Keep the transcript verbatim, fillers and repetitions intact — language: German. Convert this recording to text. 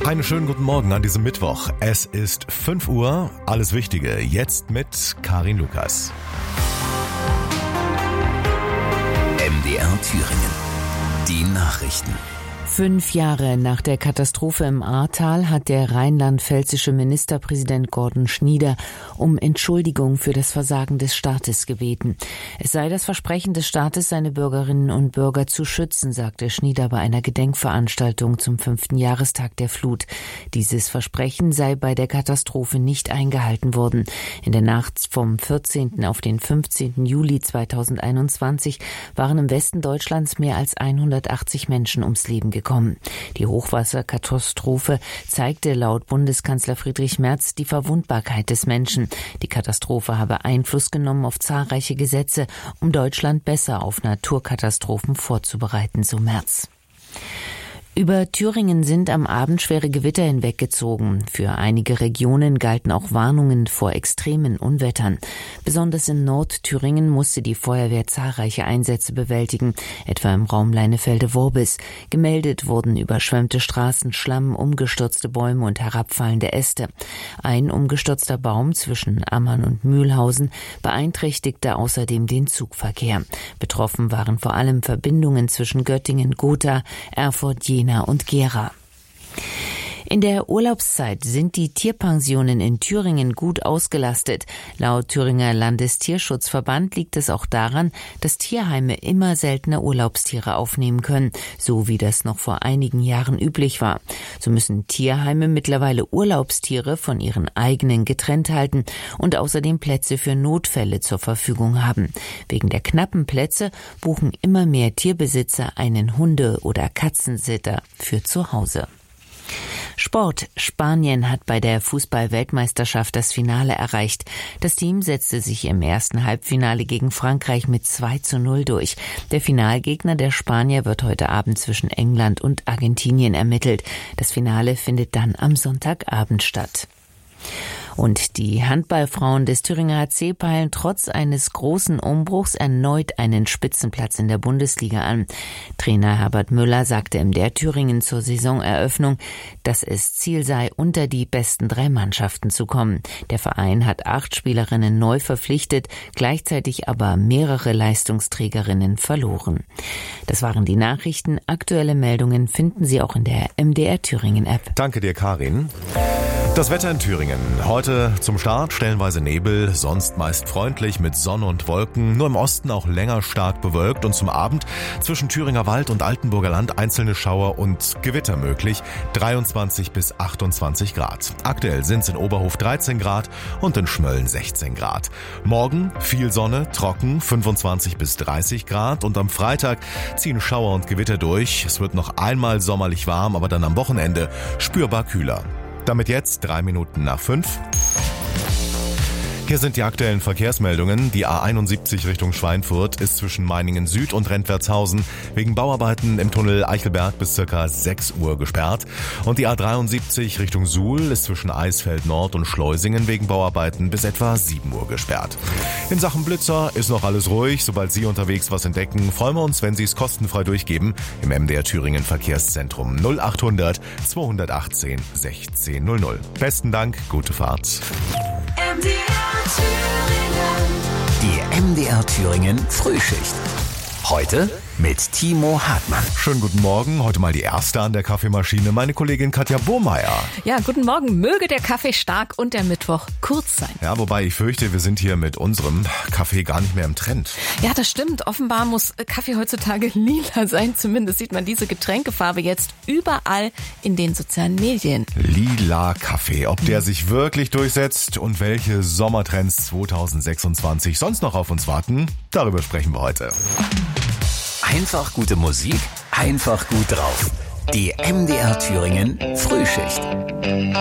Einen schönen guten Morgen an diesem Mittwoch. Es ist fünf Uhr, alles Wichtige jetzt mit Karin Lukas. M D R Thüringen. Die Nachrichten. Fünf Jahre nach der Katastrophe im Ahrtal hat der rheinland-pfälzische Ministerpräsident Gordon Schnieder um Entschuldigung für das Versagen des Staates gebeten. Es sei das Versprechen des Staates, seine Bürgerinnen und Bürger zu schützen, sagte Schnieder bei einer Gedenkveranstaltung zum fünften Jahrestag der Flut. Dieses Versprechen sei bei der Katastrophe nicht eingehalten worden. In der Nacht vom vierzehnten auf den fünfzehnten Juli zweitausendeinundzwanzig waren im Westen Deutschlands mehr als hundertachtzig Menschen ums Leben gekommen. Die Hochwasserkatastrophe zeigte laut Bundeskanzler Friedrich Merz die Verwundbarkeit des Menschen. Die Katastrophe habe Einfluss genommen auf zahlreiche Gesetze, um Deutschland besser auf Naturkatastrophen vorzubereiten, so Merz. Über Thüringen sind am Abend schwere Gewitter hinweggezogen. Für einige Regionen galten auch Warnungen vor extremen Unwettern. Besonders in Nordthüringen musste die Feuerwehr zahlreiche Einsätze bewältigen, etwa im Raum Leinefelde-Worbis. Gemeldet wurden überschwemmte Straßen, Schlamm, umgestürzte Bäume und herabfallende Äste. Ein umgestürzter Baum zwischen Ammann und Mühlhausen beeinträchtigte außerdem den Zugverkehr. Betroffen waren vor allem Verbindungen zwischen Göttingen, Gotha, Erfurt, Jena und Gera. In der Urlaubszeit sind die Tierpensionen in Thüringen gut ausgelastet. Laut Thüringer Landestierschutzverband liegt es auch daran, dass Tierheime immer seltener Urlaubstiere aufnehmen können, so wie das noch vor einigen Jahren üblich war. So müssen Tierheime mittlerweile Urlaubstiere von ihren eigenen getrennt halten und außerdem Plätze für Notfälle zur Verfügung haben. Wegen der knappen Plätze buchen immer mehr Tierbesitzer einen Hunde- oder Katzensitter für zu Hause. Sport. Spanien hat bei der Fußball-Weltmeisterschaft das Finale erreicht. Das Team setzte sich im ersten Halbfinale gegen Frankreich mit zwei zu null durch. Der Finalgegner der Spanier wird heute Abend zwischen England und Argentinien ermittelt. Das Finale findet dann am Sonntagabend statt. Und die Handballfrauen des Thüringer H C peilen trotz eines großen Umbruchs erneut einen Spitzenplatz in der Bundesliga an. Trainer Herbert Müller sagte im M D R Thüringen zur Saisoneröffnung, dass es Ziel sei, unter die besten drei Mannschaften zu kommen. Der Verein hat acht Spielerinnen neu verpflichtet, gleichzeitig aber mehrere Leistungsträgerinnen verloren. Das waren die Nachrichten. Aktuelle Meldungen finden Sie auch in der M D R Thüringen App. Danke dir, Karin. Das Wetter in Thüringen. Heute zum Start stellenweise Nebel, sonst meist freundlich mit Sonne und Wolken. Nur im Osten auch länger stark bewölkt und zum Abend zwischen Thüringer Wald und Altenburger Land einzelne Schauer und Gewitter möglich. dreiundzwanzig bis achtundzwanzig Grad. Aktuell sind es in Oberhof dreizehn Grad und in Schmölln sechzehn Grad. Morgen viel Sonne, trocken, fünfundzwanzig bis dreißig Grad und am Freitag ziehen Schauer und Gewitter durch. Es wird noch einmal sommerlich warm, aber dann am Wochenende spürbar kühler. Damit jetzt drei Minuten nach fünf. Hier sind die aktuellen Verkehrsmeldungen. Die A einundsiebzig Richtung Schweinfurt ist zwischen Meiningen Süd und Rentwertshausen wegen Bauarbeiten im Tunnel Eichelberg bis circa sechs Uhr gesperrt. Und die A dreiundsiebzig Richtung Suhl ist zwischen Eisfeld Nord und Schleusingen wegen Bauarbeiten bis etwa sieben Uhr gesperrt. In Sachen Blitzer ist noch alles ruhig. Sobald Sie unterwegs was entdecken, freuen wir uns, wenn Sie es kostenfrei durchgeben im M D R Thüringen Verkehrszentrum null achthundert zweihundertachtzehn sechzehn null null. Besten Dank, gute Fahrt. M D R Thüringen. Die M D R Thüringen Frühschicht. Heute mit Timo Hartmann. Schönen guten Morgen. Heute mal die erste an der Kaffeemaschine, meine Kollegin Katja Bohmeier. Ja, guten Morgen. Möge der Kaffee stark und der Mittwoch kurz sein. Ja, wobei ich fürchte, wir sind hier mit unserem Kaffee gar nicht mehr im Trend. Ja, das stimmt. Offenbar muss Kaffee heutzutage lila sein. Zumindest sieht man diese Getränkefarbe jetzt überall in den sozialen Medien. Lila Kaffee. Ob der sich wirklich durchsetzt und welche Sommertrends zweitausendsechsundzwanzig sonst noch auf uns warten, darüber sprechen wir heute. Einfach gute Musik, einfach gut drauf. Die M D R Thüringen Frühschicht.